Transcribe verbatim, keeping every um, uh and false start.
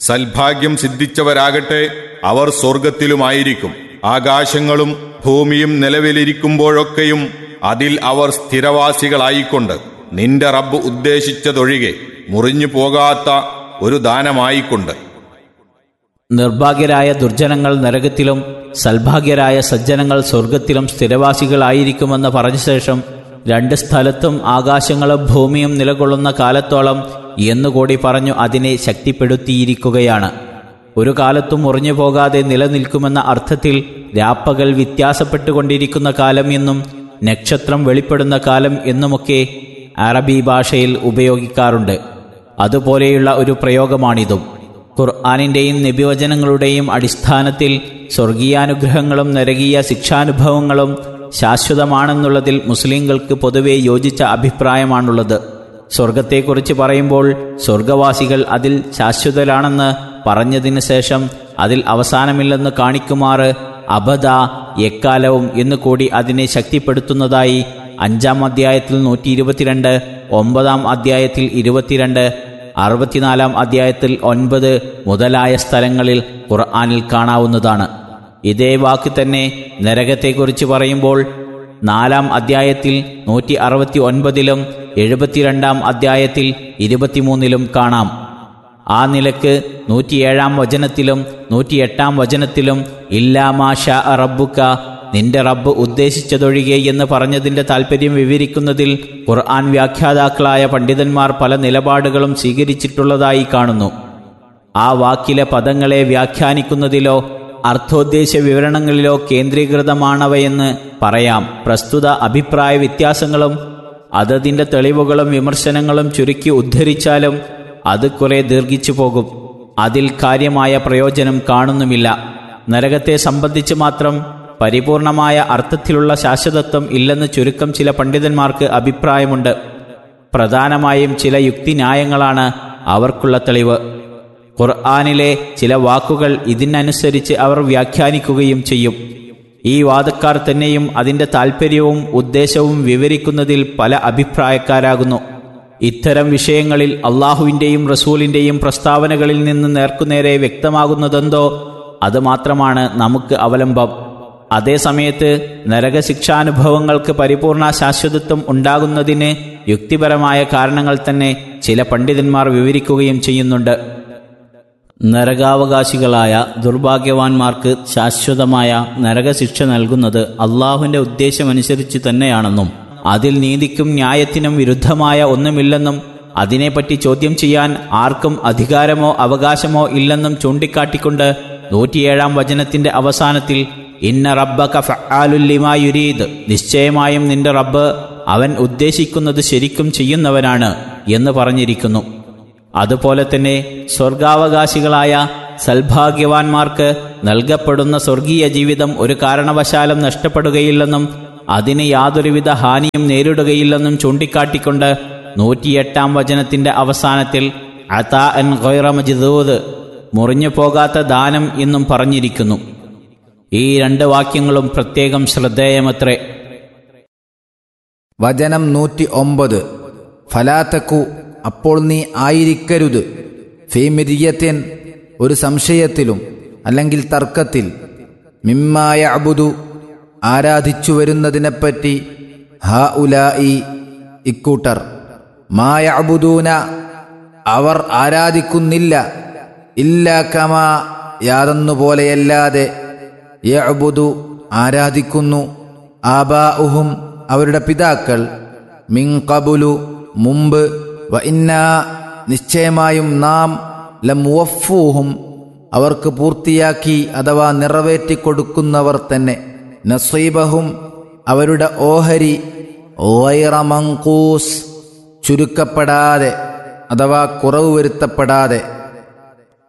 സൽഭാഗ്യം സിദ്ധിച്ചവരാകട്ടെ അവർ സ്വർഗത്തിലുമായിരിക്കും. ആകാശങ്ങളും ഭൂമിയും നിലവിലിരിക്കുമ്പോഴൊക്കെയും അതിൽ അവർ സ്ഥിരവാസികളായിക്കൊണ്ട് നിന്റെ റബ്ബ് ഉദ്ദേശിച്ചതൊഴികെ മുറിഞ്ഞു പോകാത്ത ഒരു ദാനമായിക്കൊണ്ട്. നിർഭാഗ്യരായ ദുർജനങ്ങൾ നരകത്തിലും സൽഭാഗ്യരായ സജ്ജനങ്ങൾ സ്വർഗത്തിലും സ്ഥിരവാസികളായിരിക്കുമെന്ന് പറഞ്ഞ ശേഷം രണ്ട് സ്ഥലത്തും ആകാശങ്ങളും ഭൂമിയും നിലകൊള്ളുന്ന കാലത്തോളം എന്നുകൂടി പറഞ്ഞു അതിനെ ശക്തിപ്പെടുത്തിയിരിക്കുകയാണ്. ഒരു കാലത്തും മുറിഞ്ഞു പോകാതെ നിലനിൽക്കുമെന്ന അർത്ഥത്തിൽ രാപ്പകൽ വ്യത്യാസപ്പെട്ടുകൊണ്ടിരിക്കുന്ന കാലം എന്നും നക്ഷത്രം വെളിപ്പെടുന്ന കാലം എന്നുമൊക്കെ അറബി ഭാഷയിൽ ഉപയോഗിക്കാറുണ്ട്. അതുപോലെയുള്ള ഒരു പ്രയോഗമാണിതും. ഖുർആനിൻ്റെയും നബിവചനങ്ങളുടെയും അടിസ്ഥാനത്തിൽ സ്വർഗീയാനുഗ്രഹങ്ങളും നരകീയ ശിക്ഷാനുഭവങ്ങളും ശാശ്വതമാണെന്നുള്ളതിൽ മുസ്ലിങ്ങൾക്ക് പൊതുവെ യോജിച്ച അഭിപ്രായമാണുള്ളത്. സ്വർഗത്തെക്കുറിച്ച് പറയുമ്പോൾ സ്വർഗവാസികൾ അതിൽ ശാശ്വതരാണെന്ന് പറഞ്ഞതിന് ശേഷം അതിൽ അവസാനമില്ലെന്ന് കാണിക്കുമാറ് അബദ, എക്കാലവും എന്ന് കൂടി അതിനെ ശക്തിപ്പെടുത്തുന്നതായി അഞ്ചാം അധ്യായത്തിൽ നൂറ്റി ഇരുപത്തിരണ്ട്, ഒമ്പതാം അധ്യായത്തിൽ ഇരുപത്തിരണ്ട്, അറുപത്തിനാലാം അധ്യായത്തിൽ ഒൻപത് മുതലായ സ്ഥലങ്ങളിൽ ഖുർആനിൽ കാണാവുന്നതാണ്. ഇതേ വാക്ക് തന്നെ നരകത്തെക്കുറിച്ച് പറയുമ്പോൾ നാലാം അധ്യായത്തിൽ നൂറ്റി അറുപത്തി ഒൻപതിലും എഴുപത്തിരണ്ടാം അധ്യായത്തിൽ ഇരുപത്തിമൂന്നിലും കാണാം. ആ നിലക്ക് നൂറ്റിയേഴാം വചനത്തിലും നൂറ്റിയെട്ടാം വചനത്തിലും ഇല്ലാ മാ ഷാ റബ്ബുക, നിന്റെ റബ്ബ് ഉദ്ദേശിച്ചതൊഴികെ എന്ന് പറഞ്ഞതിൻ്റെ താൽപ്പര്യം വിവരിക്കുന്നതിൽ ഖുർആൻ വ്യാഖ്യാതാക്കളായ പണ്ഡിതന്മാർ പല നിലപാടുകളും സ്വീകരിച്ചിട്ടുള്ളതായി കാണുന്നു. ആ വാക്കിലെ പദങ്ങളെ വ്യാഖ്യാനിക്കുന്നതിലോ അർത്ഥോദ്ദേശ വിവരണങ്ങളിലോ കേന്ദ്രീകൃതമാണവയെന്ന് പറയാം. പ്രസ്തുത അഭിപ്രായ വ്യത്യാസങ്ങളും അതതിൻ്റെ തെളിവുകളും വിമർശനങ്ങളും ചുരുക്കി ഉദ്ധരിച്ചാലും അത് കുറെ ദീർഘിച്ചു പോകും. അതിൽ കാര്യമായ പ്രയോജനം കാണുന്നുമില്ല. നരകത്തെ സംബന്ധിച്ച് മാത്രം പരിപൂർണമായ അർത്ഥത്തിലുള്ള ശാശ്വതത്വം ഇല്ലെന്ന് ചുരുക്കം ചില പണ്ഡിതന്മാർക്ക് അഭിപ്രായമുണ്ട്. പ്രധാനമായും ചില യുക്തിന്യായങ്ങളാണ് അവർക്കുള്ള തെളിവ്. ഖുർആനിലെ ചില വാക്കുകൾ ഇതിനനുസരിച്ച് അവർ വ്യാഖ്യാനിക്കുകയും ചെയ്യും. ഈ വാദക്കാർ തന്നെയും അതിൻ്റെ താൽപ്പര്യവും ഉദ്ദേശവും വിവരിക്കുന്നതിൽ പല അഭിപ്രായക്കാരാകുന്നു. ഇത്തരം വിഷയങ്ങളിൽ അള്ളാഹുവിൻ്റെയും റസൂലിൻ്റെയും പ്രസ്താവനകളിൽ നിന്ന് നേർക്കുനേരെ വ്യക്തമാകുന്നതെന്തോ അത് മാത്രമാണ് നമുക്ക് അവലംബം. അതേസമയത്ത് നരകശിക്ഷാനുഭവങ്ങൾക്ക് പരിപൂർണ ശാശ്വതത്വം ഉണ്ടാകുന്നതിന് യുക്തിപരമായ കാരണങ്ങൾ തന്നെ ചില പണ്ഡിതന്മാർ വിവരിക്കുകയും ചെയ്യുന്നുണ്ട്. നരകാവകാശികളായ ദുർഭാഗ്യവാന്മാർക്ക് ശാശ്വതമായ നരകശിക്ഷ നൽകുന്നത് അള്ളാഹുവിൻ്റെ ഉദ്ദേശമനുസരിച്ച് തന്നെയാണെന്നും അതിൽ നീതിക്കും ന്യായത്തിനും വിരുദ്ധമായ ഒന്നുമില്ലെന്നും അതിനെപ്പറ്റി ചോദ്യം ചെയ്യാൻ ആർക്കും അധികാരമോ അവകാശമോ ഇല്ലെന്നും ചൂണ്ടിക്കാട്ടിക്കൊണ്ട് നൂറ്റിയേഴാം വചനത്തിന്റെ അവസാനത്തിൽ ഇന്ന റബ്ബക ഫഅാലുൽ ലിമാ യുരീദ്, നിശ്ചയമായും നിന്റെ റബ്ബ് അവൻ ഉദ്ദേശിക്കുന്നത് ശരിക്കും ചെയ്യുന്നവനാണ് എന്ന് പറഞ്ഞിരിക്കുന്നു. അതുപോലെ തന്നെ സ്വർഗാവകാശികളായ സൽഭാഗ്യവാന്മാർക്ക് നൽകപ്പെടുന്ന സ്വർഗീയ ജീവിതം ഒരു കാരണവശാലും നഷ്ടപ്പെടുകയില്ലെന്നും അതിന് യാതൊരുവിധ ഹാനിയും നേരിടുകയില്ലെന്നും ചൂണ്ടിക്കാട്ടിക്കൊണ്ട് നൂറ്റിയെട്ടാം വചനത്തിന്റെ അവസാനത്തിൽ അതാ അൻ ഗൈറ മജ്ദൂദ്, മുറിഞ്ഞു പോകാത്ത ദാനം എന്നും പറഞ്ഞിരിക്കുന്നു. ഈ രണ്ട് വാക്യങ്ങളും പ്രത്യേകം ശ്രദ്ധേയമത്രേ. വചനം നൂറ്റി ഒമ്പത്. ഫലാതക്കു, അപ്പോൾ നീ ആയിരിക്കരുത്, ഫീ മിര്യത്തിൻ, ഒരു സംശയത്തിലും അല്ലെങ്കിൽ തർക്കത്തിൽ, മിമ്മാ യഅ്ബുദു, ആരാധിച്ചു വരുന്നതിനെപ്പറ്റി, ഹാ ഉലായി, ഇക്കൂട്ടർ, മാ യഅ്ബുദൂന, അവർ ആരാധിക്കുന്നില്ല, ഇല്ലാ കമാ, യാതൊന്നുപോലെയല്ലാതെ, യഅ്ബുദു, ആരാധിക്കുന്നു, ആബാഉഹും, അവരുടെ പിതാക്കൾ, മിൻ ഖബുലു, മുമ്പ്, വ ഇന്നാ, നിശ്ചയമായും നാം, ലമുവഫൂഹും, അവർക്ക് പൂർത്തിയാക്കി അഥവാ നിറവേറ്റിക്കൊടുക്കുന്നവർ തന്നെ, നസീബഹും, അവരുടെ ഓഹരി, ഗൈറ മൻഖൂസ്, ചുരുക്കപ്പെടാതെ അഥവാ കുറവ് വരുത്തപ്പെടാതെ.